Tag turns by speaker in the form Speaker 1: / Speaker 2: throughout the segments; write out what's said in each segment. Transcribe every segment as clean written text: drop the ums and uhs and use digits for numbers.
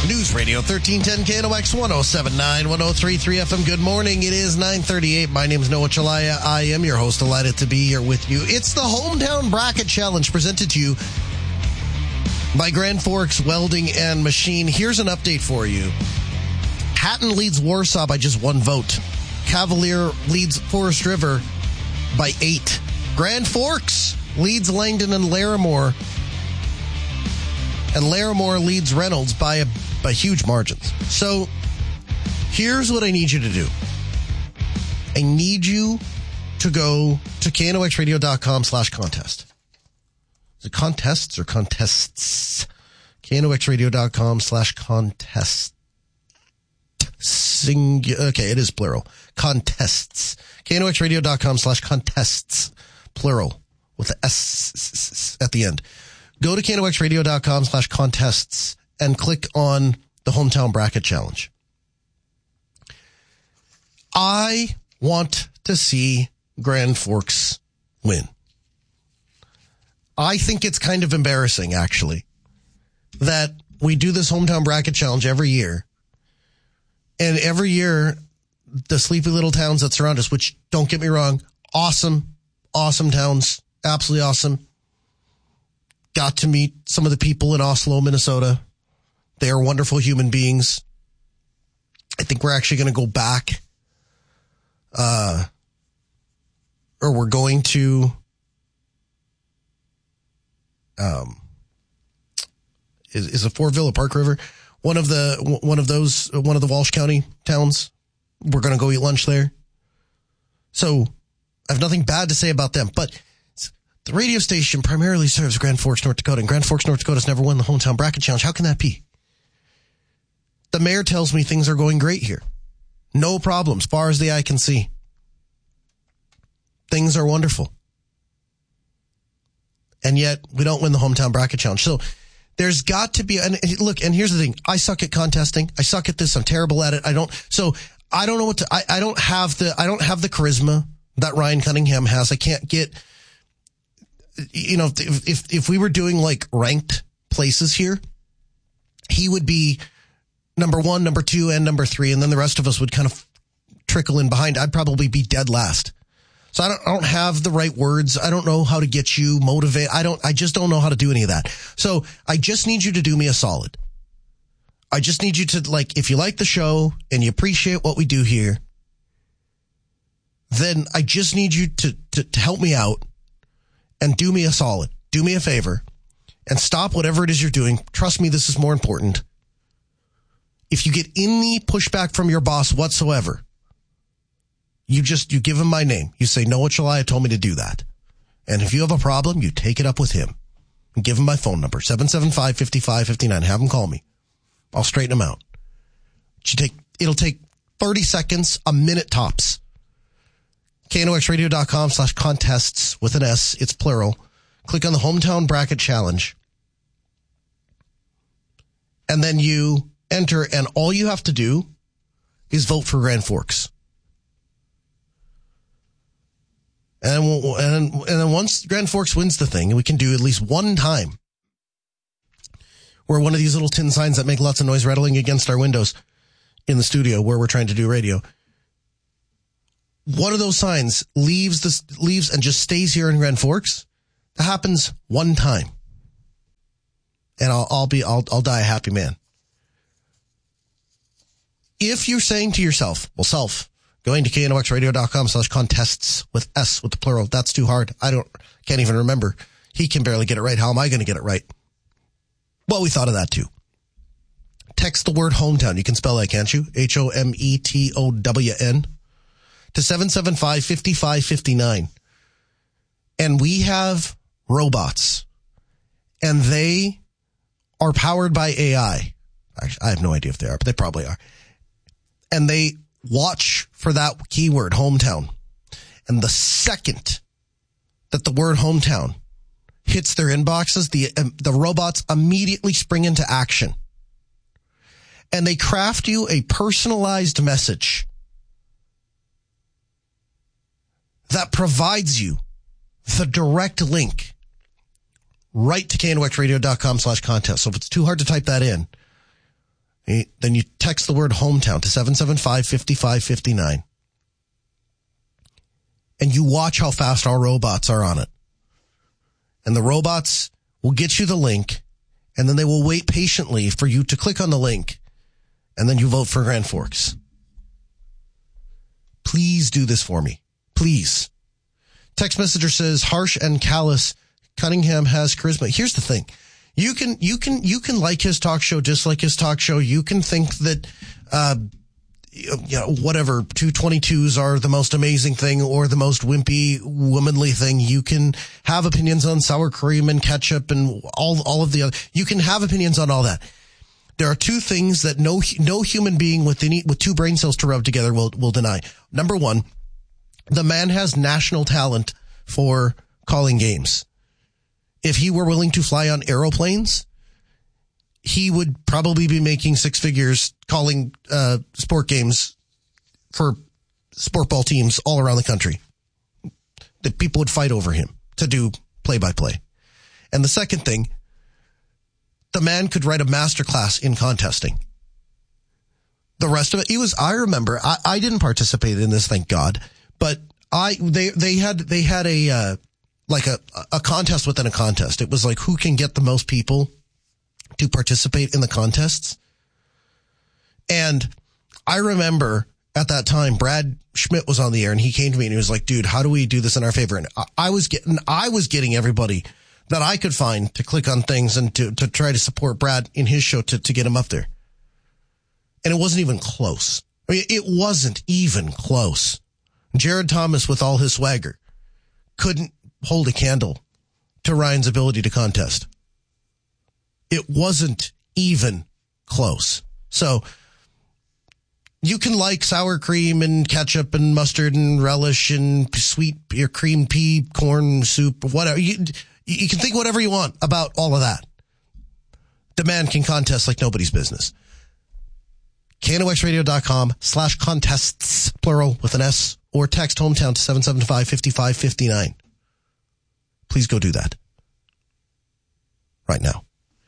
Speaker 1: News Radio 1310 KNOX 107.9, 103.3 FM. Good morning. It is 9:38. My name is Noah Chalaya. I am your host. Delighted to be here with you. It's the Hometown Bracket Challenge presented to you by Grand Forks Welding and Machine. Here's an update for you. Hatton leads Warsaw by just 1 vote. Cavalier leads Forest River by 8. Grand Forks leads Langdon and Larimore. And Larimore leads Reynolds by huge margins. So here's what I need you to do. I need you to go to knoxradio.com/contest. Is it contests or contests? knoxradio.com/contest. Okay, it is plural. Contests. knoxradio.com/contests. Plural. With the S at the end. Go to knoxradio.com/contests and click on the Hometown Bracket Challenge. I want to see Grand Forks win. I think it's kind of embarrassing, actually, that we do this Hometown Bracket Challenge every year. And every year, the sleepy little towns that surround us, which, don't get me wrong, awesome towns, absolutely awesome. Got to meet some of the people in Oslo, Minnesota. They are wonderful human beings. I think we're actually going to go back. Or we're going to, is it Fortville or Park River? One of the Walsh County towns. We're going to go eat lunch there. So I have nothing bad to say about them, but the radio station primarily serves Grand Forks, North Dakota, and Grand Forks, North Dakota's never won the Hometown Bracket Challenge. How can that be? The mayor tells me things are going great here. No problems, far as the eye can see. Things are wonderful. And yet, we don't win the Hometown Bracket Challenge. So, there's got to be, and look, and here's the thing. I suck at contesting. I suck at this. I'm terrible at it. I don't know what to, I don't have the charisma that Ryan Cunningham has. I can't get, if we were doing like ranked places here, he would be number 1, number 2, and number 3, and then the rest of us would kind of trickle in behind. I'd probably be dead last. So I don't have the right words. I don't know how to get you motivated. I just don't know how to do any of that. So I just need you to do me a solid. I just need you to, like, if you like the show and you appreciate what we do here, then I just need you to help me out and do me a solid. Do me a favor and stop whatever it is you're doing. Trust me, this is more important. If you get any pushback from your boss whatsoever, you give him my name. You say, Noah Chalaya told me to do that. And if you have a problem, you take it up with him. And give him my phone number, 775-5559. Have him call me. I'll straighten him out. It'll take 30 seconds, a minute tops. knoxradio.com/contests with an S. It's plural. Click on the Hometown Bracket Challenge. And then you enter, and all you have to do is vote for Grand Forks. And then once Grand Forks wins the thing, and we can do at least one time where one of these little tin signs that make lots of noise rattling against our windows in the studio where we're trying to do radio, one of those signs leaves and just stays here in Grand Forks. That happens one time. And I'll die a happy man. If you're saying to yourself, going to knoxradio.com/contests with S with the plural, that's too hard. Can't even remember. He can barely get it right. How am I going to get it right? Well, we thought of that too. Text the word hometown. You can spell that, can't you? HOMETOWN to 775-5559. And we have robots, and they are powered by AI. Actually, I have no idea if they are, but they probably are. And they watch for that keyword, hometown. And the second that the word hometown hits their inboxes, the robots immediately spring into action. And they craft you a personalized message that provides you the direct link right to knoxradio.com/contest. So if it's too hard to type that in, Then you text the word hometown to 775-5559. And you watch how fast our robots are on it. And the robots will get you the link, and then they will wait patiently for you to click on the link, and then you vote for Grand Forks. Please do this for me. Please. Text messenger says, harsh and callous, Cunningham has charisma. Here's the thing. You can like his talk show, dislike his talk show. You can think that, whatever 222s are the most amazing thing or the most wimpy, womanly thing. You can have opinions on sour cream and ketchup and all of the other. You can have opinions on all that. There are two things that no human being with two brain cells to rub together will deny. Number one, the man has national talent for calling games. If he were willing to fly on aeroplanes, he would probably be making six figures calling sport games for sport ball teams all around the country. That people would fight over him to do play-by-play. And the second thing, the man could write a masterclass in contesting. The rest of it, I remember, I didn't participate in this, thank God, but they had a contest within a contest. It was like, who can get the most people to participate in the contests? And I remember at that time, Brad Schmidt was on the air, and he came to me and he was like, dude, how do we do this in our favor? And I was getting everybody that I could find to click on things and to try to support Brad in his show to get him up there. And it wasn't even close. I mean, it wasn't even close. Jared Thomas, with all his swagger, couldn't hold a candle to Ryan's ability to contest. It wasn't even close. So you can like sour cream and ketchup and mustard and relish and sweet or cream pea corn soup, whatever. You can think whatever you want about all of that. The man can contest like nobody's business. KNOXradio.com/contests, plural with an S, or text hometown to 775-5559. Please go do that right now.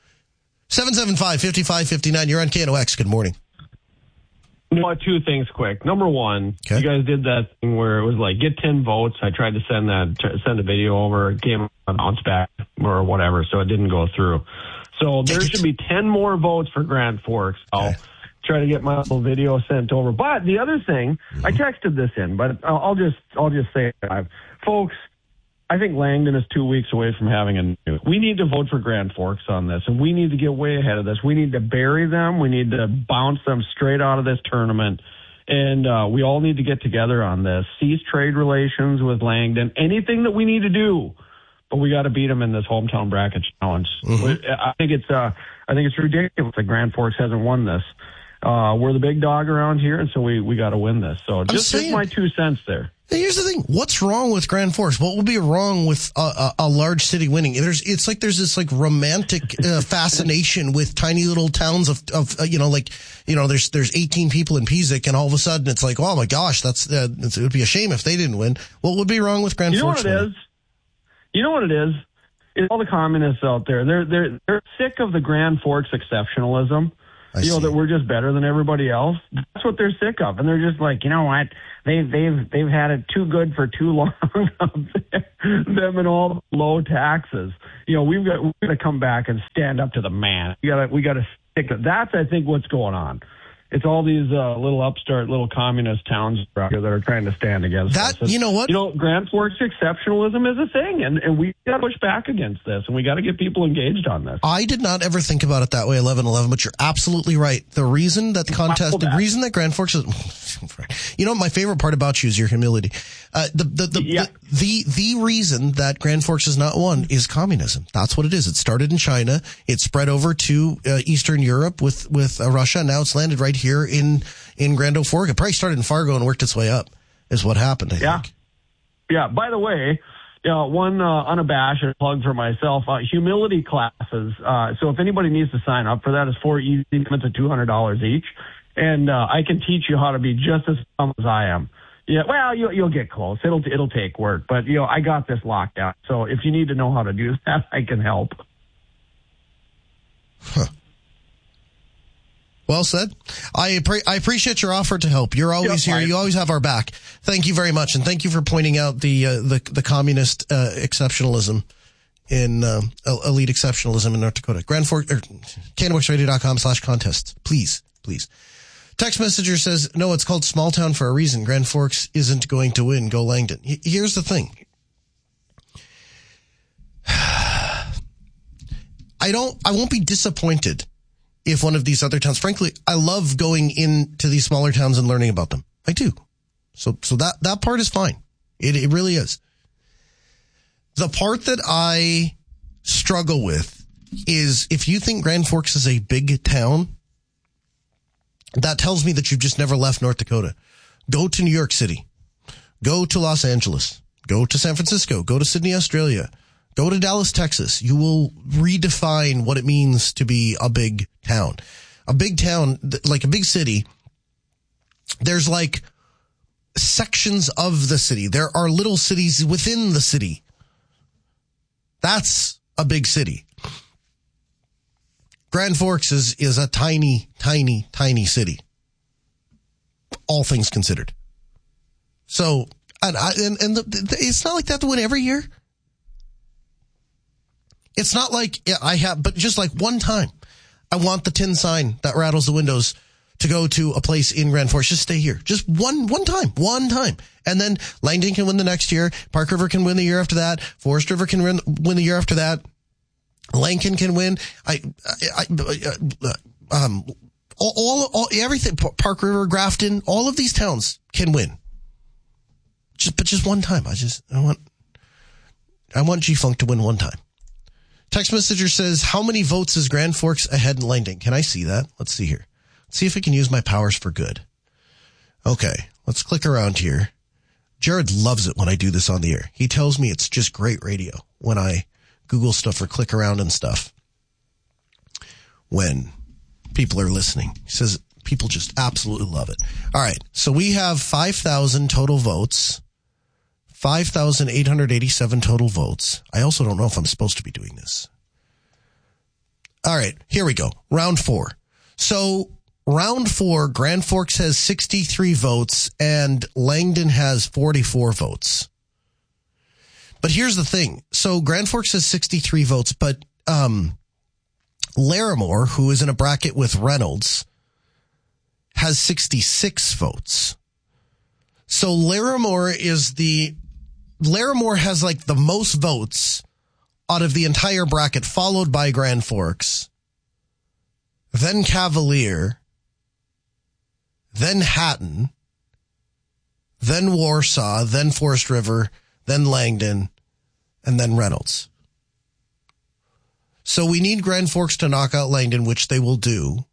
Speaker 1: 775-5559. You're on KNOX. Good morning.
Speaker 2: Two things quick. Number one, okay. You guys did that thing where it was like, get 10 votes. I tried to send a video over. It came on bounce back or whatever, so it didn't go through. So there should be 10 more votes for Grand Forks. I'll try to get my little video sent over. But the other thing, I texted this in, but I'll just say it. Folks, I think Langdon is 2 weeks away from having a new. We need to vote for Grand Forks on this, and we need to get way ahead of this. We need to bury them. We need to bounce them straight out of this tournament, and we all need to get together on this. Cease trade relations with Langdon. Anything that we need to do, but we got to beat them in this hometown bracket challenge. Mm-hmm. I think it's ridiculous that Grand Forks hasn't won this. We're the big dog around here, and so we got to win this. So just my 2 cents there.
Speaker 1: Here's the thing. What's wrong with Grand Forks? What would be wrong with a large city winning? There's this romantic fascination with tiny little towns of there's 18 people in Peasic, and all of a sudden it's like, oh my gosh, it would be a shame if they didn't win. What would be wrong with Grand Forks?
Speaker 2: You know what it is? It's all the communists out there. They're sick of the Grand Forks exceptionalism. That we're just better than everybody else. That's what they're sick of, and they're just like, you know what? They've had it too good for too long. Them and all the low taxes. We've got to come back and stand up to the man. We got to stick to that's. I think what's going on. It's all these little upstart, little communist towns around here that are trying to stand against
Speaker 1: that.
Speaker 2: Us.
Speaker 1: You know what?
Speaker 2: Grand Forks exceptionalism is a thing, and we got to push back against this, and we got to get people engaged on this.
Speaker 1: I did not ever think about it that way, 11-11, but you're absolutely right. The reason that the reason that Grand Forks is, my favorite part about you is your humility. The reason that Grand Forks has not won is communism. That's what it is. It started in China. It spread over to Eastern Europe with Russia. And now it's landed right here in Grand Forks. It probably started in Fargo and worked its way up, is what happened, I think.
Speaker 2: Yeah. By the way, one unabashed plug for myself, humility classes. So if anybody needs to sign up for that, it's 4 easy minutes at $200 each. And I can teach you how to be just as dumb as I am. Yeah, well, you'll get close. It'll take work, but I got this locked down. So if you need to know how to do that, I can help.
Speaker 1: Huh. Well said. I appreciate your offer to help. You're always here. You always have our back. Thank you very much, and thank you for pointing out the communist exceptionalism in elite exceptionalism in North Dakota. Grand Forks or CanadaWorksRadio.com/contests. Please. Text messenger says, no, it's called small town for a reason. Grand Forks isn't going to win. Go Langdon. Here's the thing. I won't be disappointed if one of these other towns, frankly, I love going into these smaller towns and learning about them. I do. So that part is fine. It really is. The part that I struggle with is if you think Grand Forks is a big town, that tells me that you've just never left North Dakota. Go to New York City. Go to Los Angeles. Go to San Francisco. Go to Sydney, Australia. Go to Dallas, Texas. You will redefine what it means to be a big town. A big town, like a big city, there's like sections of the city. There are little cities within the city. That's a big city. Grand Forks is a tiny, tiny, tiny city. All things considered. So, it's not like that to win every year. It's not like but just like one time, I want the tin sign that rattles the windows to go to a place in Grand Forks. Just stay here. Just one time. And then Langdon can win the next year. Park River can win the year after that. Forest River can win the year after that. Lincoln can win. Everything. Park River, Grafton, all of these towns can win. Just one time. I want G-Funk to win one time. Text messenger says, how many votes is Grand Forks ahead in Langdon? Can I see that? Let's see here. Let's see if I can use my powers for good. Okay, let's click around here. Jared loves it when I do this on the air. He tells me it's just great radio when I Google stuff or click around and stuff when people are listening. He says people just absolutely love it. All right, so we have 5,000 total votes. 5,887 total votes. I also don't know if I'm supposed to be doing this. All right, here we go. Round 4. So round 4, Grand Forks has 63 votes and Langdon has 44 votes. But here's the thing. So Grand Forks has 63 votes, but Larimore, who is in a bracket with Reynolds, has 66 votes. So Larimore has like the most votes out of the entire bracket, followed by Grand Forks, then Cavalier, then Hatton, then Warsaw, then Forest River, then Langdon, and then Reynolds. So we need Grand Forks to knock out Langdon, which they will do.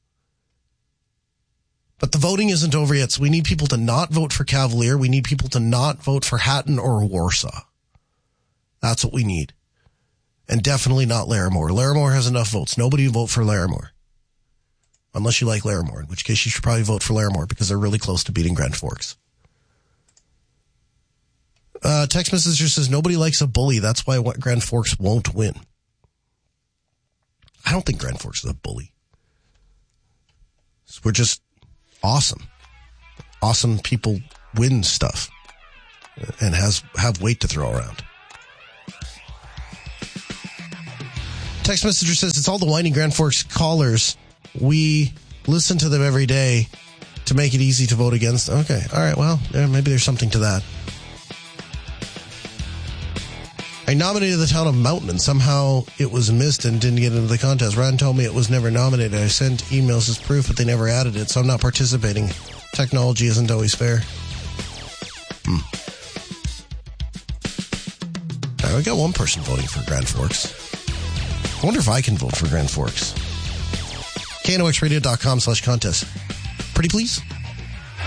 Speaker 1: But the voting isn't over yet, so we need people to not vote for Cavalier. We need people to not vote for Hatton or Warsaw. That's what we need. And definitely not Larimore. Larimore has enough votes. Nobody vote for Larimore. Unless you like Larimore, in which case you should probably vote for Larimore because they're really close to beating Grand Forks. Text messenger says, nobody likes a bully. That's why Grand Forks won't win. I don't think Grand Forks is a bully. We're just awesome. Awesome people win stuff and have weight to throw around. Text messenger says, it's all the whiny Grand Forks callers. We listen to them every day to make it easy to vote against. Okay. All right. Well, maybe there's something to that. I nominated the town of Mountain and somehow it was missed and didn't get into the contest. Ryan told me it was never nominated. I sent emails as proof, but they never added it, so I'm not participating. Technology isn't always fair. All right, we got one person voting for Grand Forks. I wonder if I can vote for Grand Forks. KNOXradio.com/contest. Pretty please?